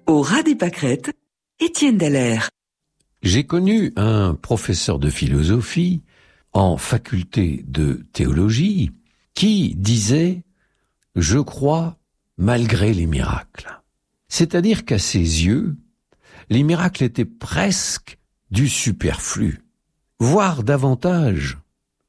Au ras des pâquerettes, Étienne Dallaire. J'ai connu un professeur de philosophie en faculté de théologie qui disait « Je crois malgré les miracles ». C'est-à-dire qu'à ses yeux, les miracles étaient presque du superflu, voire davantage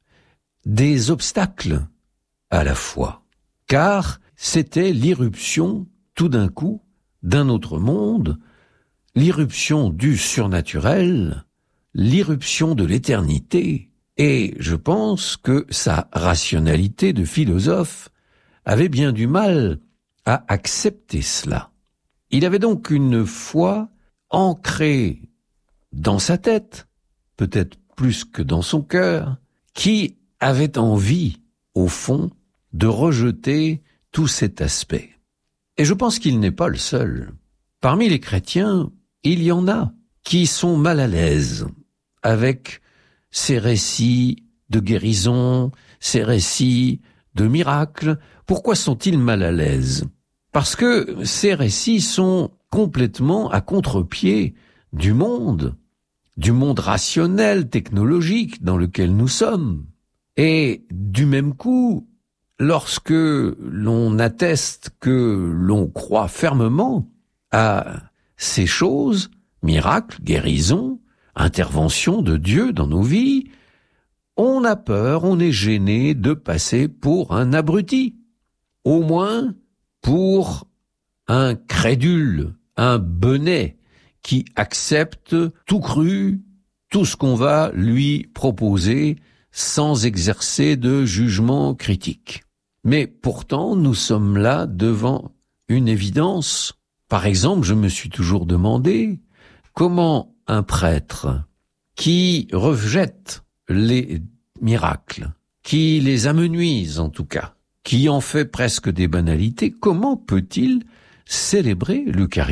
des obstacles à la foi, car c'était l'irruption tout d'un coup d'un autre monde, l'irruption du surnaturel, l'irruption de l'éternité, et je pense que sa rationalité de philosophe avait bien du mal à accepter cela. Il avait donc une foi ancrée dans sa tête, peut-être plus que dans son cœur, qui avait envie, au fond, de rejeter tout cet aspect. Et je pense qu'il n'est pas le seul. Parmi les chrétiens, il y en a qui sont mal à l'aise avec ces récits de guérison, ces récits de miracles. Pourquoi sont-ils mal à l'aise ? Parce que ces récits sont complètement à contre-pied du monde rationnel, technologique dans lequel nous sommes. Et du même coup, lorsque l'on atteste que l'on croit fermement à ces choses, miracles, guérisons, intervention de Dieu dans nos vies, on a peur, on est gêné de passer pour un abruti, au moins pour un crédule, un benet qui accepte tout cru, tout ce qu'on va lui proposer sans exercer de jugement critique. Mais pourtant, nous sommes là devant une évidence. Par exemple, je me suis toujours demandé comment un prêtre qui rejette les miracles, qui les amenuise en tout cas, qui en fait presque des banalités, comment peut-il célébrer l'Eucharistie ?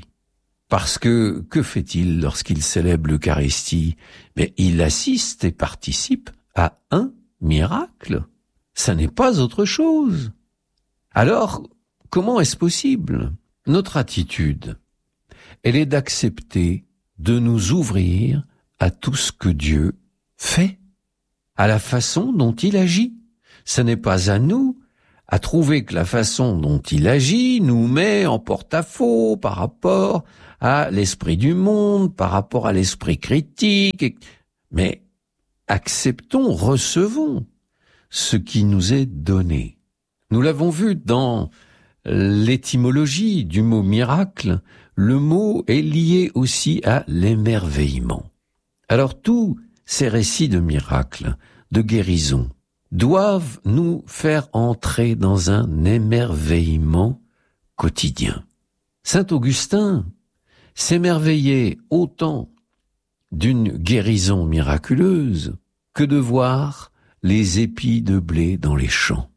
Parce que fait-il lorsqu'il célèbre l'Eucharistie ? Mais il assiste et participe à un miracle. Ça n'est pas autre chose. Alors, comment est-ce possible ? Notre attitude, elle est d'accepter de nous ouvrir à tout ce que Dieu fait, à la façon dont il agit. Ce n'est pas à nous à trouver que la façon dont il agit nous met en porte-à-faux par rapport à l'esprit du monde, par rapport à l'esprit critique. Mais acceptons, recevons ce qui nous est donné. Nous l'avons vu dans l'étymologie du mot miracle, le mot est lié aussi à l'émerveillement. Alors tous ces récits de miracles, de guérison, doivent nous faire entrer dans un émerveillement quotidien. Saint Augustin s'émerveillait autant d'une guérison miraculeuse que de voir les épis de blé dans les champs.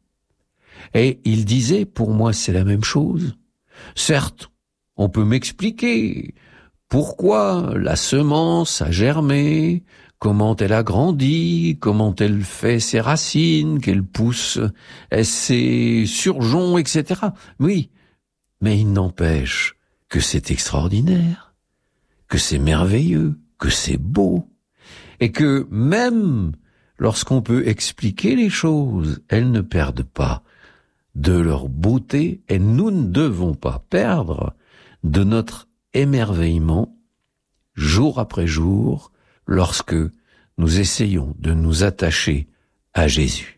Et il disait, pour moi c'est la même chose. Certes, on peut m'expliquer pourquoi la semence a germé, comment elle a grandi, comment elle fait ses racines, qu'elle pousse ses surgeons, etc. Oui, mais il n'empêche que c'est extraordinaire, que c'est merveilleux, que c'est beau, et que même lorsqu'on peut expliquer les choses, elles ne perdent pas de leur beauté, et nous ne devons pas perdre de notre émerveillement jour après jour lorsque nous essayons de nous attacher à Jésus.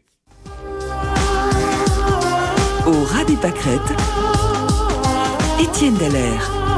Au ras des pâquerettes, Étienne Dallaire.